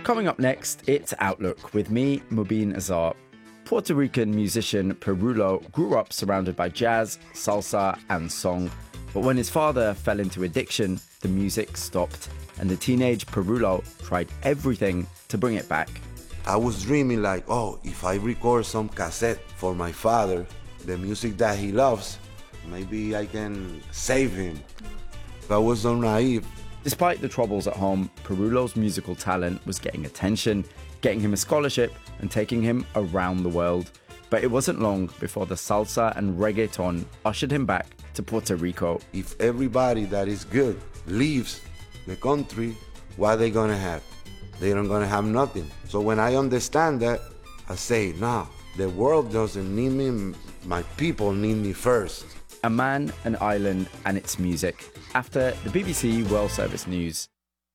Coming up next, it's Outlook with me, Mubin Azar. Puerto Rican musician Pirulo grew up surrounded by jazz, salsa and song. But when his father fell into addiction, the music stopped, and the teenage Pirulo tried everything to bring it back. I was dreaming like, if I record some cassette for my father, the music that he loves, maybe I can save him. I was so naive. Despite the troubles at home, Pirulo's musical talent was getting attention, getting him a scholarship and taking him around the world. But it wasn't long before the salsa and reggaeton ushered him back to Puerto Rico. If everybody that is good leaves the country, what are they gonna have? They're not gonna have nothing. So when I understand that, I say, no, the world doesn't need me, my people need me first. A man, an island and its music. After the BBC World Service News.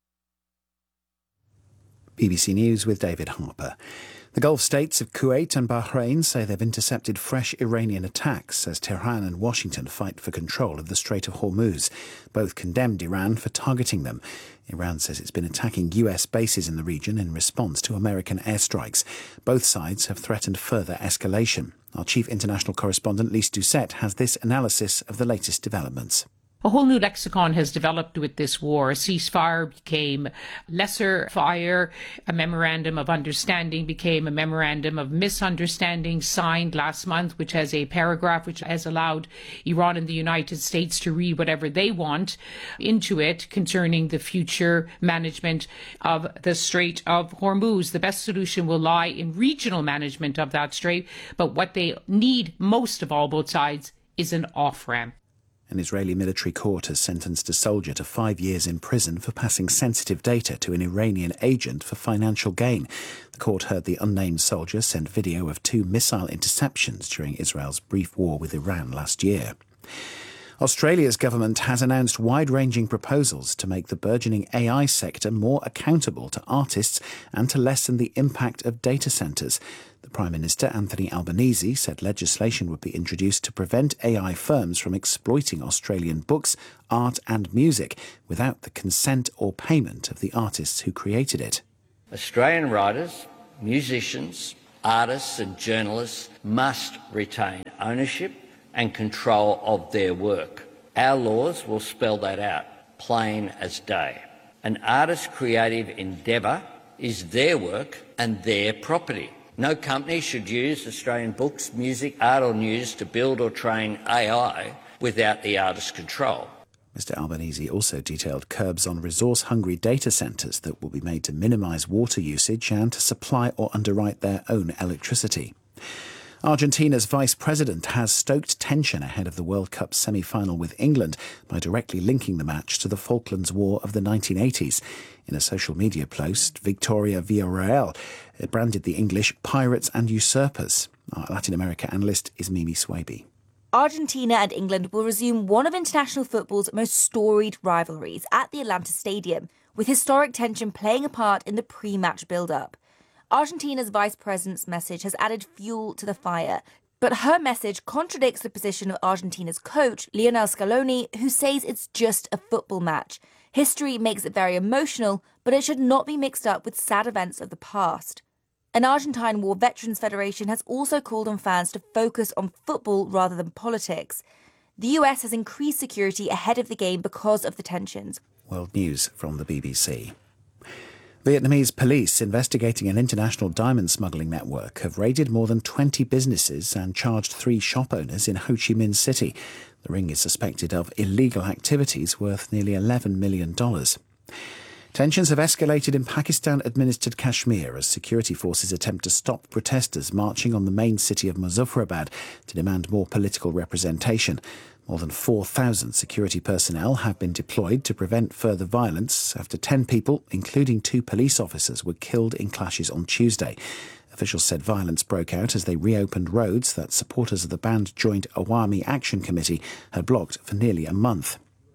BBC News with David Harper. The Gulf states of Kuwait and Bahrain say they've intercepted fresh Iranian attacks as Tehran and Washington fight for control of the Strait of Hormuz. Both condemned Iran for targeting them. Iran says it's been attacking US bases in the region in response to American airstrikes. Both sides have threatened further escalation. Our chief international correspondent, Lise Doucette, has this analysis of the latest developments. A whole new lexicon has developed with this war. A ceasefire became lesser fire. A memorandum of understanding became a memorandum of misunderstanding signed last month, which has a paragraph which has allowed Iran and the United States to read whatever they want into it concerning the future management of the Strait of Hormuz. The best solution will lie in regional management of that strait, but what they need most of all, both sides, is an off-ramp. An Israeli military court has sentenced a soldier to 5 years in prison for passing sensitive data to an Iranian agent for financial gain. The court heard the unnamed soldier send video of 2 missile interceptions during Israel's brief war with Iran last year. Australia's government has announced wide-ranging proposals to make the burgeoning AI sector more accountable to artists and to lessen the impact of data centres. The Prime Minister, Anthony Albanese, said legislation would be introduced to prevent AI firms from exploiting Australian books, art and music without the consent or payment of the artists who created it. Australian writers, musicians, artists and journalists must retain ownership and control of their work. Our laws will spell that out, plain as day. An artist's creative endeavour is their work and their property. No company should use Australian books, music, art or news to build or train AI without the artist's control. Mr Albanese also detailed curbs on resource-hungry data centres that will be made to minimise water usage and to supply or underwrite their own electricity. Argentina's vice president has stoked tension ahead of the World Cup semi-final with England by directly linking the match to the Falklands War of the 1980s. In a social media post, Victoria Villarreal branded the English pirates and usurpers. Our Latin America analyst is Mimi Swaby. Argentina and England will resume one of international football's most storied rivalries at the Atlanta Stadium, with historic tension playing a part in the pre-match build-up. Argentina's vice president's message has added fuel to the fire, but her message contradicts the position of Argentina's coach, Lionel Scaloni, who says it's just a football match. History makes it very emotional, but it should not be mixed up with sad events of the past. An Argentine War Veterans Federation has also called on fans to focus on football rather than politics. The US has increased security ahead of the game because of the tensions. World News from the BBC. Vietnamese police investigating an international diamond smuggling network have raided more than 20 businesses and charged 3 shop owners in Ho Chi Minh City. The ring is suspected of illegal activities worth nearly $11 million. Tensions have escalated in Pakistan-administered Kashmir as security forces attempt to stop protesters marching on the main city of Muzaffarabad to demand more political representation. More than 4,000 security personnel have been deployed to prevent further violence after 10 people, including 2 police officers, were killed in clashes on Tuesday. Officials said violence broke out as they reopened roads that supporters of the banned Joint Awami Action Committee had blocked for nearly a month.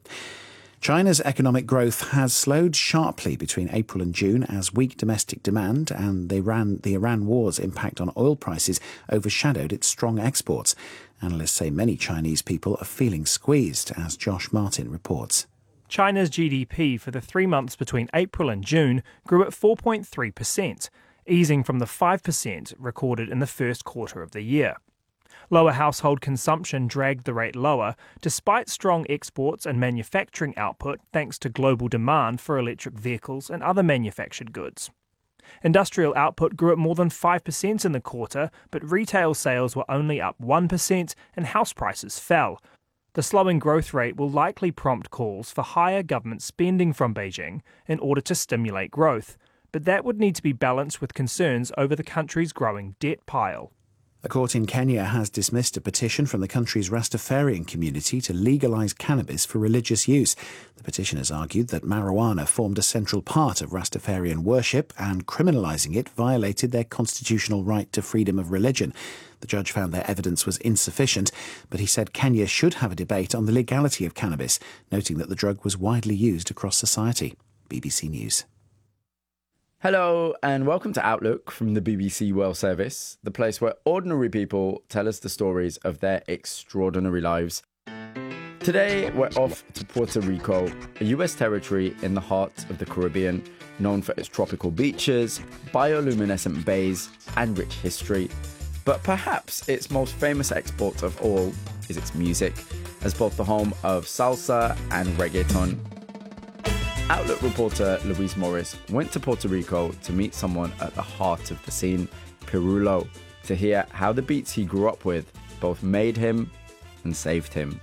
China's economic growth has slowed sharply between April and June as weak domestic demand and the Iran war's impact on oil prices overshadowed its strong exports. Analysts say many Chinese people are feeling squeezed, as Josh Martin reports. China's GDP for the 3 months between April and June grew at 4.3%, easing from the 5% recorded in the first quarter of the year. Lower household consumption dragged the rate lower, despite strong exports and manufacturing output thanks to global demand for electric vehicles and other manufactured goods. Industrial output grew at more than 5% in the quarter, but retail sales were only up 1% and house prices fell. The slowing growth rate will likely prompt calls for higher government spending from Beijing in order to stimulate growth, but that would need to be balanced with concerns over the country's growing debt pile. A court in Kenya has dismissed a petition from the country's Rastafarian community to legalise cannabis for religious use. The petitioners argued that marijuana formed a central part of Rastafarian worship and criminalising it violated their constitutional right to freedom of religion. The judge found their evidence was insufficient, but he said Kenya should have a debate on the legality of cannabis, noting that the drug was widely used across society. BBC News. Hello and welcome to Outlook from the BBC World Service, the place where ordinary people tell us the stories of their extraordinary lives. Today we're off to Puerto Rico, a US territory in the heart of the Caribbean, known for its tropical beaches, bioluminescent bays and rich history. But perhaps its most famous export of all is its music, as both the home of salsa and reggaeton. Outlook reporter Louise Morris went to Puerto Rico to meet someone at the heart of the scene, Pirulo, to hear how the beats he grew up with both made him and saved him.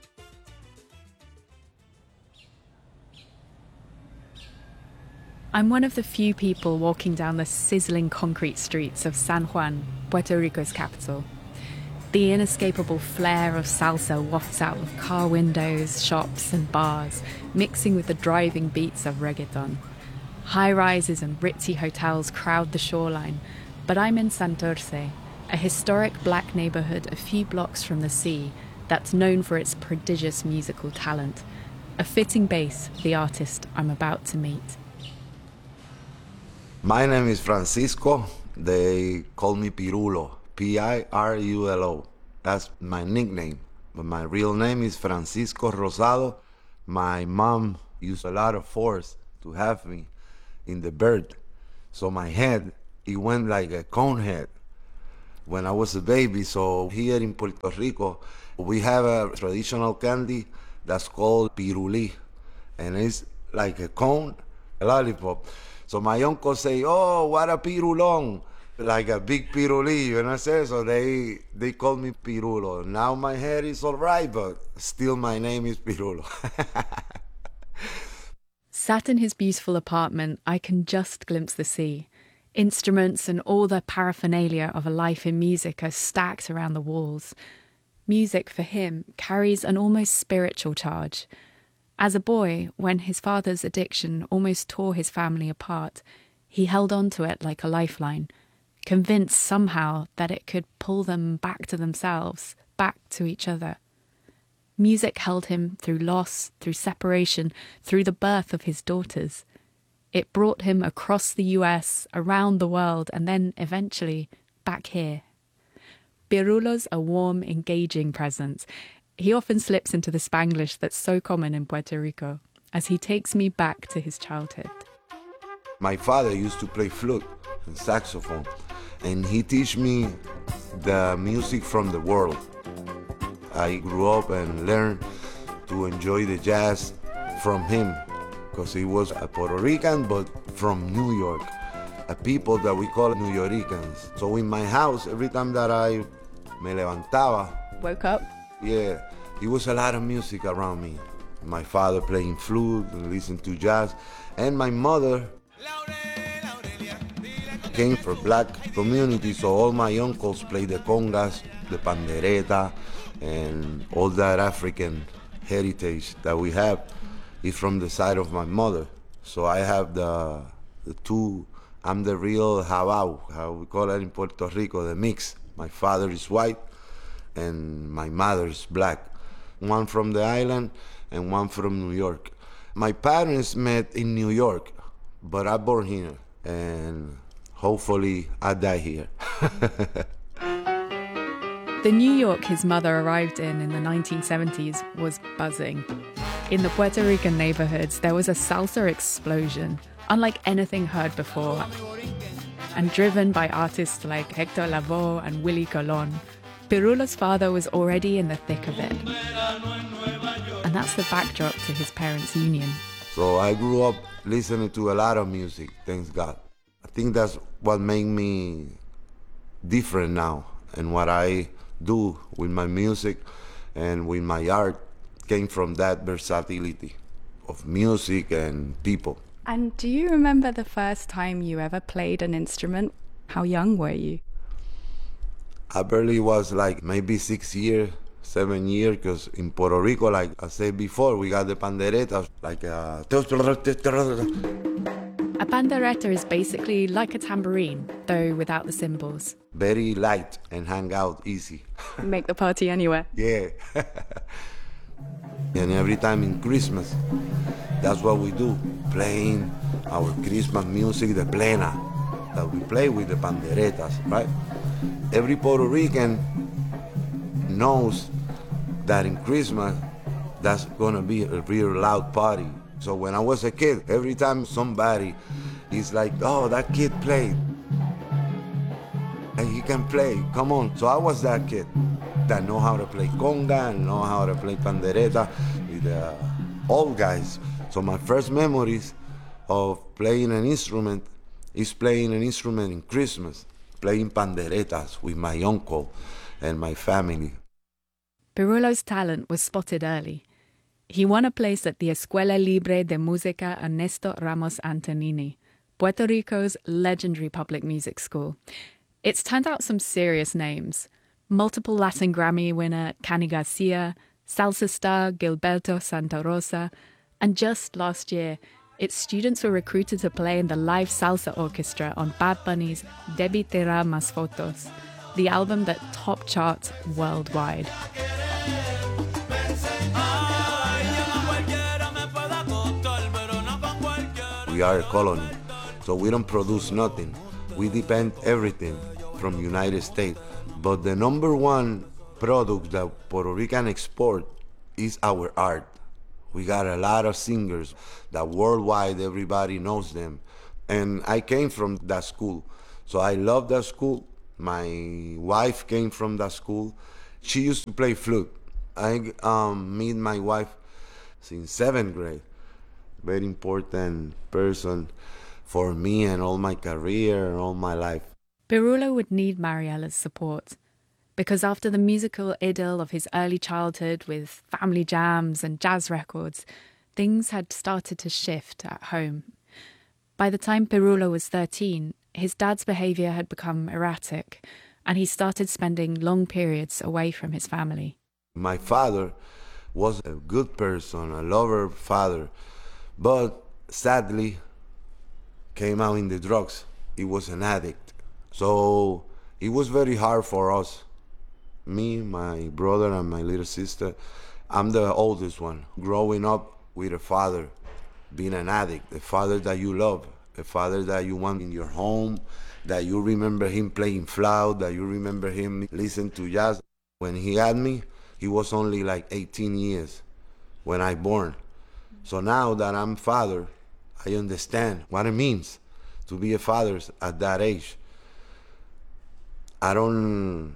I'm one of the few people walking down the sizzling concrete streets of San Juan, Puerto Rico's capital. The inescapable flair of salsa wafts out of car windows, shops and bars, mixing with the driving beats of reggaeton. High-rises and ritzy hotels crowd the shoreline, but I'm in Santurce, a historic black neighbourhood a few blocks from the sea that's known for its prodigious musical talent. A fitting base for the artist I'm about to meet. My name is Francisco. They call me Pirulo. Pirulo. That's my nickname. But my real name is Francisco Rosado. My mom used a lot of force to have me in the birth. So my head, it went like a cone head when I was a baby. So here in Puerto Rico, we have a traditional candy that's called pirulí. And it's like a cone, a lollipop. So my uncle say, oh, what a pirulón. Like a big pirulí, you know what I'm saying? So they call me Pirulo. Now my hair is all right, but still my name is Pirulo. Sat in his beautiful apartment, I can just glimpse the sea. Instruments and all the paraphernalia of a life in music are stacked around the walls. Music, for him, carries an almost spiritual charge. As a boy, when his father's addiction almost tore his family apart, he held on to it like a lifeline, convinced somehow that it could pull them back to themselves, back to each other. Music held him through loss, through separation, through the birth of his daughters. It brought him across the US, around the world, and then eventually back here. Pirulo's a warm, engaging presence. He often slips into the Spanglish that's so common in Puerto Rico, as he takes me back to his childhood. My father used to play flute and saxophone, and he teach me the music from the world. I grew up and learned to enjoy the jazz from him, because he was a Puerto Rican, but from New York, a people that we call New Yorkers. So in my house, every time that I me levantaba, Woke up? yeah, it was a lot of music around me. My father playing flute and listening to jazz, and my mother came from black community, so all my uncles played the congas, the pandereta, and all that African heritage that we have is from the side of my mother. So I have the two, I'm the real jabao, how we call it in Puerto Rico, the mix. My father is white and my mother is black. One from the island and one from New York. My parents met in New York, but I born here, and hopefully I die here. The New York his mother arrived in the 1970s was buzzing. In the Puerto Rican neighborhoods, there was a salsa explosion, unlike anything heard before. And driven by artists like Hector Lavoe and Willie Colon, Pirulo's father was already in the thick of it. And that's the backdrop to his parents' union. So I grew up listening to a lot of music, thanks God. I think that's what made me different now. And what I do with my music and with my art came from that versatility of music and people. And do you remember the first time you ever played an instrument? How young were you? I barely was like maybe 6 years, 7 years, because in Puerto Rico, like I said before, we got the panderetas, like A pandereta is basically like a tambourine, though without the cymbals. very light and hang out easy. Make the party anywhere. Yeah. And every time in Christmas, that's what we do, playing our Christmas music, the plena, that we play with the panderetas, right? Every Puerto Rican knows that in Christmas, that's gonna be a real loud party. So when I was a kid, every time somebody is like, oh, that kid played, and he can play, come on. So I was that kid that know how to play conga and know how to play pandereta with the old guys. So my first memories of playing an instrument is playing an instrument in Christmas, playing panderetas with my uncle and my family. Pirulo's talent was spotted early. He won a place at the Escuela Libre de Música Ernesto Ramos Antonini, Puerto Rico's legendary public music school. It's turned out some serious names. Multiple Latin Grammy winner Cani Garcia, salsa star Gilberto Santa Rosa, and just last year, its students were recruited to play in the live salsa orchestra on Bad Bunny's Debi Tera Mas Fotos, the album that top charts worldwide. We are a colony, so we don't produce nothing. We depend everything from United States. But the number one product that Puerto Rican export is our art. We got a lot of singers that worldwide everybody knows them. And I came from that school. So I love that school. My wife came from that school. She used to play flute. I meet my wife since 7th grade. Very important person for me and all my career and all my life. Pirulo would need Mariella's support, because after the musical idyll of his early childhood with family jams and jazz records, things had started to shift at home. By the time Pirulo was 13, his dad's behaviour had become erratic, and he started spending long periods away from his family. My father was a good person, a lover father, but sadly came out in the drugs. He was an addict. So it was very hard for us, me, my brother, and my little sister. I'm the oldest one, growing up with a father, being an addict, a father that you love, a father that you want in your home, that you remember him playing flute, that you remember him listening to jazz. When he had me, he was only like 18 years when I born. So now that I'm father, I understand what it means to be a father at that age. I don't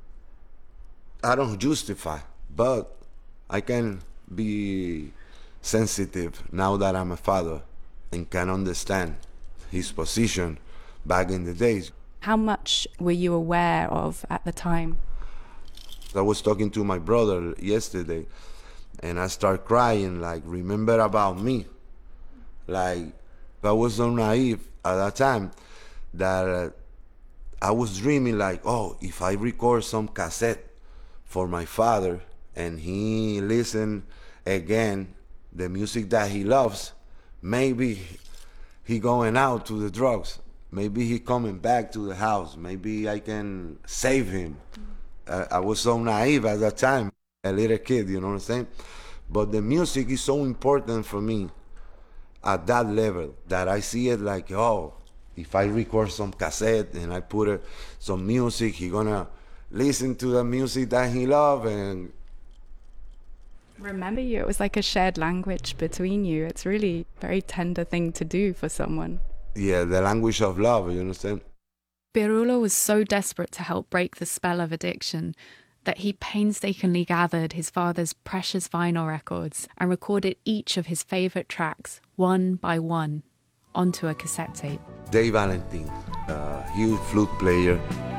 justify, but I can be sensitive now that I'm a father and can understand his position back in the days. How much were you aware of at the time? I was talking to my brother yesterday, and I start crying, like, remember about me. Like, I was so naive at that time that I was dreaming like, oh, if I record some cassette for my father and he listen again the music that he loves, maybe he going out to the drugs. Maybe he coming back to the house. Maybe I can save him. I was so naive at that time, a little kid, you know what I'm saying? But the music is so important for me at that level that I see it like, oh, if I record some cassette and I put some music, he gonna listen to the music that he love, and remember you. It was like a shared language between you. It's really a very tender thing to do for someone. Yeah, the language of love, you understand? Pirulo was so desperate to help break the spell of addiction that he painstakingly gathered his father's precious vinyl records and recorded each of his favourite tracks, one by one, onto a cassette tape. Dave Valentine, a huge flute player,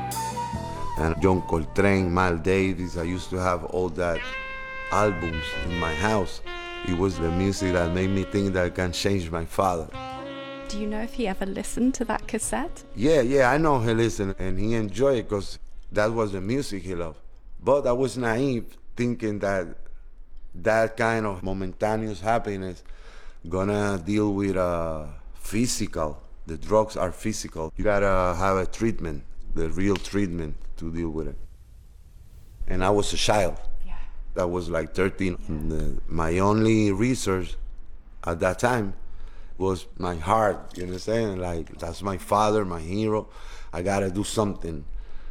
and John Coltrane, Miles Davis. I used to have all that albums in my house. It was the music that made me think that I can change my father. Do you know if he ever listened to that cassette? Yeah, I know he listened and he enjoyed it because that was the music he loved. But I was naive thinking that that kind of momentaneous happiness gonna deal with physical. The drugs are physical. You gotta have a treatment, the real treatment to deal with it. And I was a child. Yeah. I was like 13. My only research at that time was my heart, you understand? Like, that's my father, my hero. I gotta do something.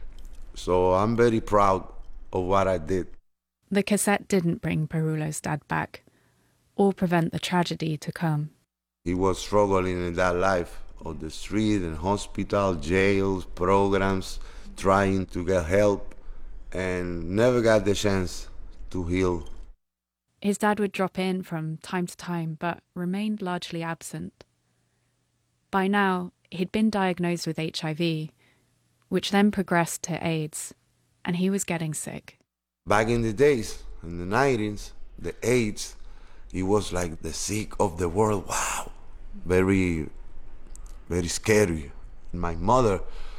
So I'm very proud of what I did. The cassette didn't bring Pirulo's dad back, or prevent the tragedy to come. He was struggling in that life of the street and hospital, jails, programs, trying to get help, and never got the chance to heal. His dad would drop in from time to time, but remained largely absent. By now, he'd been diagnosed with HIV, which then progressed to AIDS, and he was getting sick. Back in the days, in the 90s, the AIDS, it was like the sick of the world. Wow, very, very scary. My mother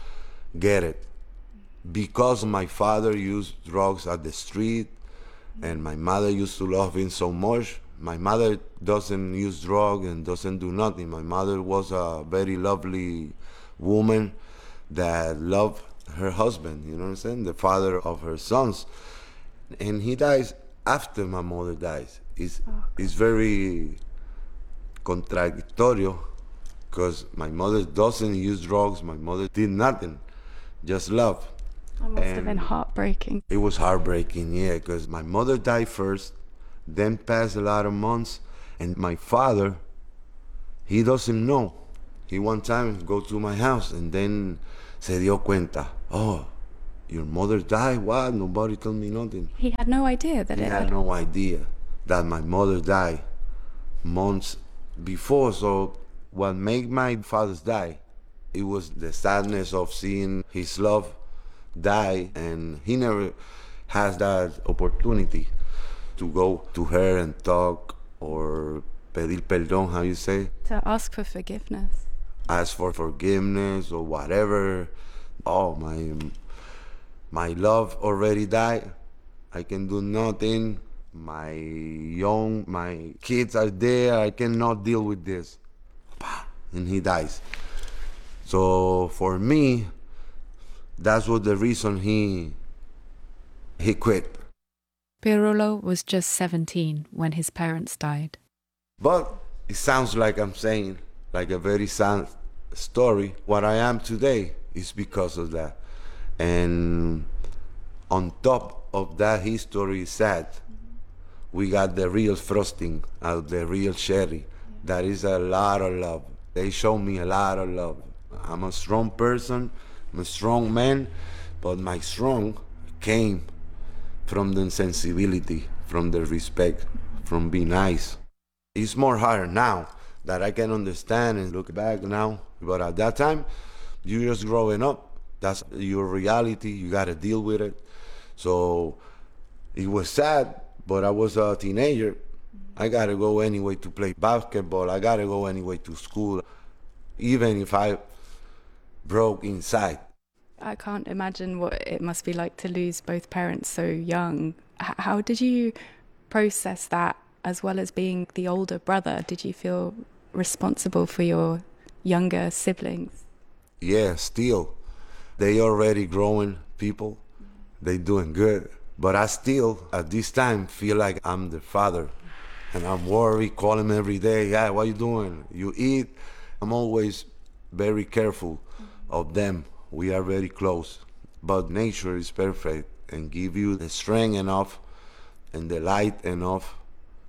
get it because my father used drugs at the street, and my mother used to love him so much. My mother doesn't use drugs and doesn't do nothing. My mother was a very lovely woman that loved her husband, you know what I'm saying? The father of her sons. And he dies after my mother dies. It's very contradictory because my mother doesn't use drugs. My mother did nothing, just love. That must have been heartbreaking. It was heartbreaking, yeah, because my mother died first, then passed a lot of months, and my father, he doesn't know. He one time go to my house and then se dio cuenta, oh, your mother died? What? Nobody told me nothing. He had no idea that He had no idea that my mother died months before. So what made my father die, it was the sadness of seeing his love die, and he never has that opportunity to go to her and talk or pedir perdón, how you say? To ask for forgiveness. Ask for forgiveness or whatever. Oh, my love already died. I can do nothing. My kids are there. I cannot deal with this. And he dies. So for me, that's what the reason he quit. Pirulo was just 17 when his parents died. But it sounds like I'm saying like a very sad story. What I am today is because of that. And on top of that history sad, we got the real frosting out, the real cherry. That is a lot of love. They show me a lot of love. I'm a strong person, I'm a strong man, but my strong came from the insensibility, from the respect, from being nice. It's more hard now that I can understand and look back now, but at that time, you're just growing up. That's your reality, you gotta deal with it. So it was sad, but I was a teenager. I gotta go anyway to play basketball, I gotta go anyway to school, even if I broke inside. I can't imagine what it must be like to lose both parents so young. How did you process that, as well as being the older brother? Did you feel responsible for your younger siblings? Yeah, still. They already growing people. They doing good. But I still, at this time, feel like I'm the father. And I'm worried, call him every day. Yeah, what you doing? You eat? I'm always very careful of them. We are very close. But nature is perfect and give you the strength enough and the light enough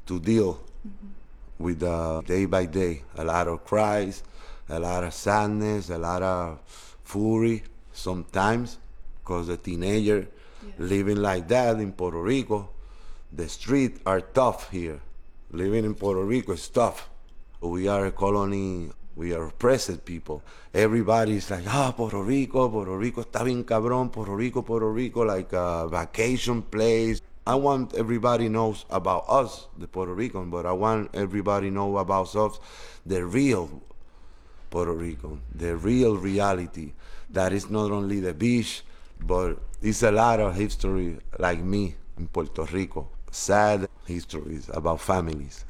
to deal with day by day. A lot of cries, a lot of sadness, a lot of fury sometimes, because a teenager living like that in Puerto Rico, the streets are tough here. Living in Puerto Rico is tough. We are a colony, we are oppressed people. Everybody's like, Puerto Rico está bien cabrón, Puerto Rico, like a vacation place. I want everybody knows about us, the Puerto Rican, but I want everybody know about us, the real Puerto Rican, the real reality. That is not only the beach, but it's a lot of history like me in Puerto Rico. Sad histories about families.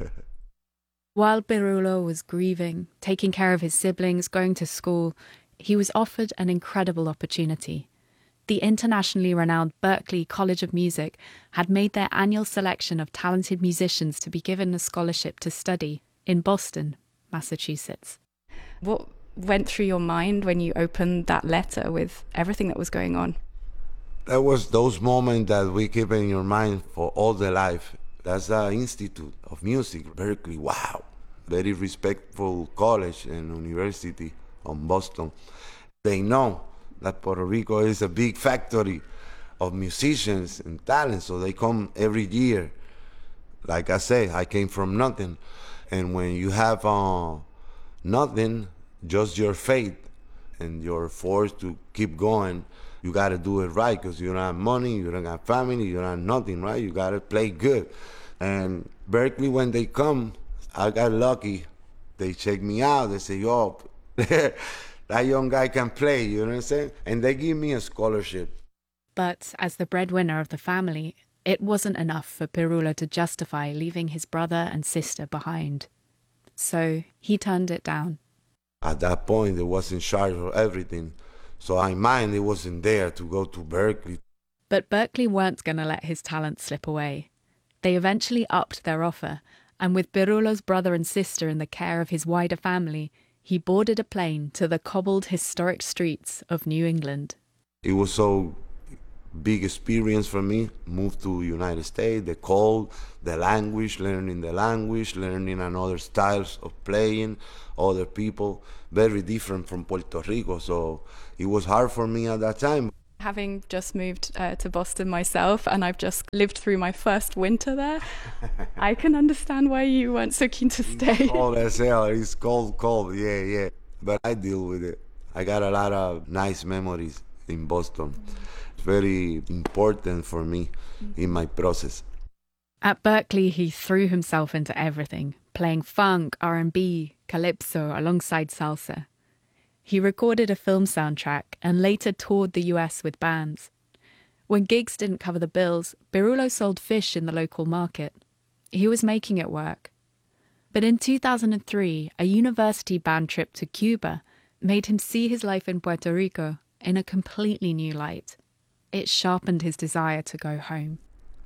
While Pirulo was grieving, taking care of his siblings, going to school, he was offered an incredible opportunity. The internationally renowned Berklee College of Music had made their annual selection of talented musicians to be given a scholarship to study in Boston, Massachusetts. What went through your mind when you opened that letter with everything that was going on? That was those moments that we keep in your mind for all the life. That's the Institute of Music, Berklee. Wow, very respectful college and university in Boston. They know that Puerto Rico is a big factory of musicians and talent, so they come every year. Like I say, I came from nothing. And when you have nothing, just your faith and your force to keep going, you got to do it right, because you don't have money, you don't have family, you don't have nothing, right? You got to play good. And Berklee, when they come, I got lucky. They check me out. They say, yo, that young guy can play, you know what I'm saying? And they give me a scholarship. But as the breadwinner of the family, it wasn't enough for Pirulo to justify leaving his brother and sister behind. So he turned it down. At that point, they was in charge of everything. So I mind it wasn't there to go to Berklee. But Berklee weren't going to let his talent slip away. They eventually upped their offer, and with Pirulo's brother and sister in the care of his wider family, he boarded a plane to the cobbled historic streets of New England. It was so big experience for me. Moved to United States, the cold, the language, learning another styles of playing, other people, very different from Puerto Rico. So it was hard for me at that time. Having just moved to Boston myself, and I've just lived through my first winter there, I can understand why you weren't so keen to stay. It's cold as hell. It's cold, yeah. But I deal with it. I got a lot of nice memories in Boston. It's very important for me in my process. At Berklee, he threw himself into everything, playing funk, R&B, calypso alongside salsa. He recorded a film soundtrack and later toured the US with bands. When gigs didn't cover the bills, Pirulo sold fish in the local market. He was making it work. But in 2003, a university band trip to Cuba made him see his life in Puerto Rico in a completely new light. It sharpened his desire to go home.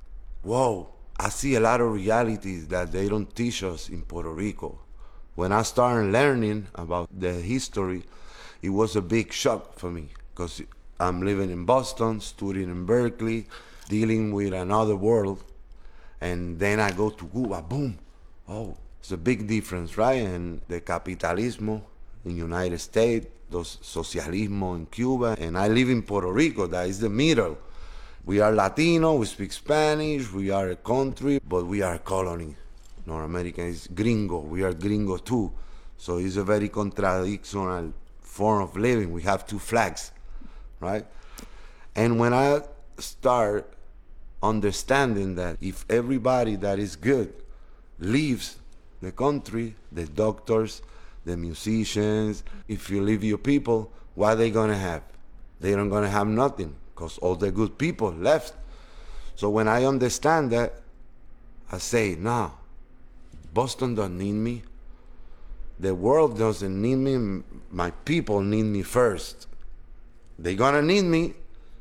Whoa, I see a lot of realities that they don't teach us in Puerto Rico. When I started learning about the history, it was a big shock for me, because I'm living in Boston, studying in Berklee, dealing with another world, and then I go to Cuba, boom. Oh, it's a big difference, right? And the capitalismo in United States, those socialismo in Cuba, and I live in Puerto Rico, that is the middle. We are Latino, we speak Spanish, we are a country, but we are a colony. North America is gringo, we are gringo too. So it's a very contradictional form of living. We have two flags, right? And when I start understanding that if everybody that is good leaves the country, the doctors, the musicians, if you leave your people, what are they gonna have? They're not gonna have nothing, because all the good people left. So when I understand that, I say, nah, Boston don't need me. The world doesn't need me. My people need me first. They're gonna need me,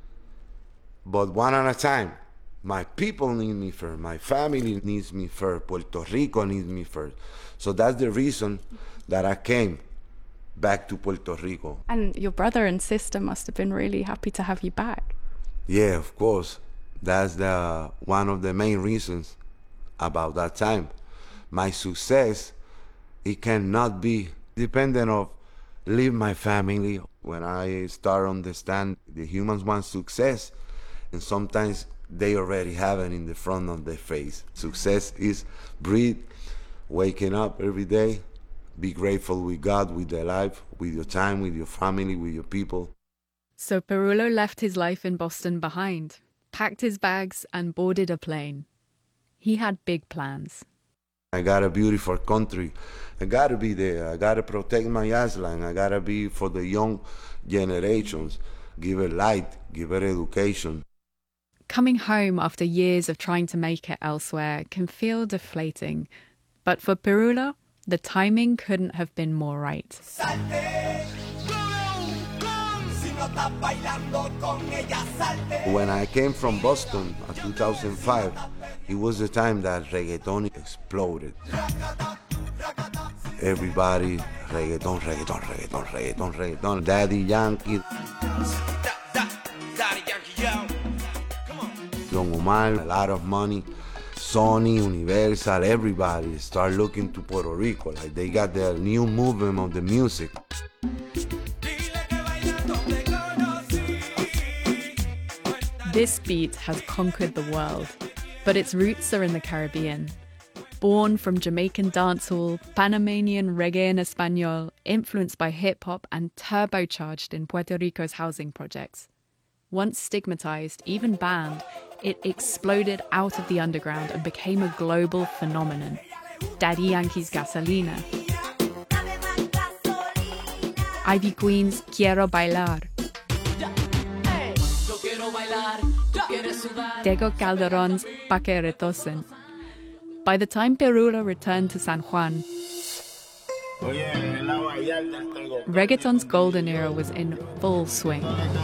but one at a time. My people need me first. My family needs me first. Puerto Rico needs me first. So that's the reason that I came back to Puerto Rico. And your brother and sister must have been really happy to have you back. Yeah, of course. That's one of the main reasons about that time. My success, it cannot be dependent of leave my family. When I start to understand the humans want success, and sometimes they already have it in the front of their face. Success is breathe, waking up every day, be grateful with God, with their life, with your time, with your family, with your people. So Pirulo left his life in Boston behind, packed his bags and boarded a plane. He had big plans. I got a beautiful country. I got to be there. I got to protect my island. I got to be for the young generations. Give it light, give it education. Coming home after years of trying to make it elsewhere can feel deflating. But for Pirulo, the timing couldn't have been more right. When I came from Boston in 2005, it was the time that reggaeton exploded. Everybody, reggaeton. Daddy Yankee, Don Omar, a lot of money. Sony, Universal, everybody start looking to Puerto Rico. Like they got the new movement of the music. This beat has conquered the world, but its roots are in the Caribbean. Born from Jamaican dancehall, Panamanian reggae en español, influenced by hip-hop and turbocharged in Puerto Rico's housing projects. Once stigmatized, even banned, it exploded out of the underground and became a global phenomenon. Daddy Yankee's Gasolina. Ivy Queen's Quiero Bailar. Tego Calderon's Pa Que Retosen. By the time Pirulo returned to San Juan, reggaeton's golden era was in full swing.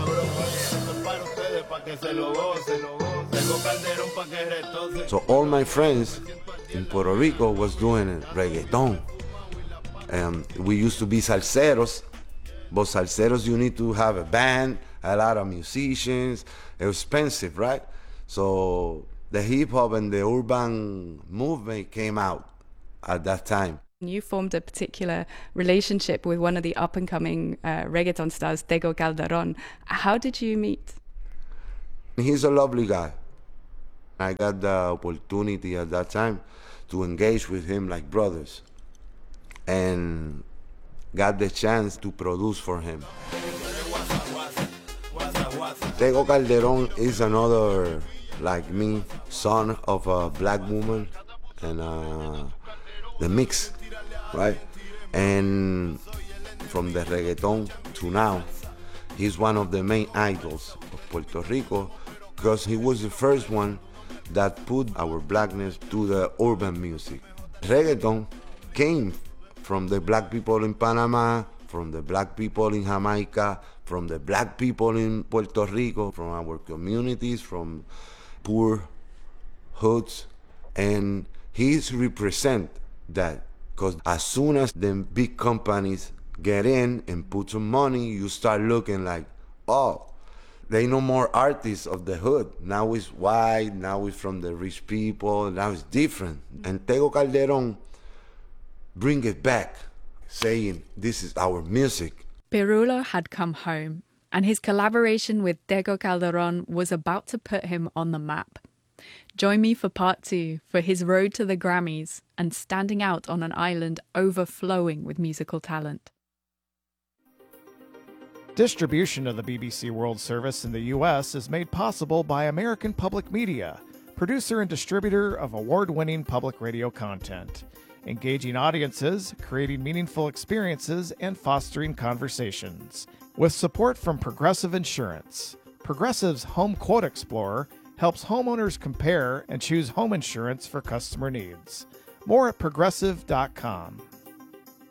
So all my friends in Puerto Rico was doing reggaeton. We used to be salseros, but salseros you need to have a band, a lot of musicians, expensive, right? So the hip hop and the urban movement came out at that time. You formed a particular relationship with one of the up-and-coming reggaeton stars, Tego Calderon. How did you meet? He's a lovely guy. I got the opportunity at that time to engage with him like brothers and got the chance to produce for him. Tego Calderon is another, like me, son of a black woman and the mix, right? And from the reggaeton to now, he's one of the main idols of Puerto Rico because he was the first one that put our blackness to the urban music. Reggaeton came from the black people in Panama, from the black people in Jamaica, from the black people in Puerto Rico, from our communities, from poor hoods, and he's represent that. Because as soon as the big companies get in and put some money, you start looking like, oh, they no more artists of the hood. Now it's white, now it's from the rich people, now it's different. And Tego Calderon bring it back, saying, this is our music. Pirulo had come home, and his collaboration with Tego Calderon was about to put him on the map. Join me for part 2 for his road to the Grammys and standing out on an island overflowing with musical talent. Distribution of the BBC World Service in the U.S. is made possible by American Public Media, producer and distributor of award-winning public radio content, engaging audiences, creating meaningful experiences, and fostering conversations. With support from Progressive Insurance, Progressive's Home Quote Explorer helps homeowners compare and choose home insurance for customer needs. More at Progressive.com.